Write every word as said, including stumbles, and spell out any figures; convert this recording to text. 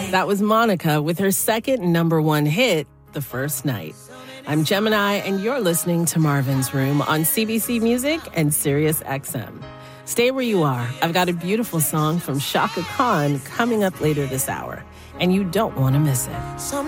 That was Monica with her second number one hit, The First Night. I'm Gemini, and you're listening to Marvin's Room on C B C Music and Sirius X M. Stay where you are. I've got a beautiful song from Shaka Khan coming up later this hour, and you don't want to miss it.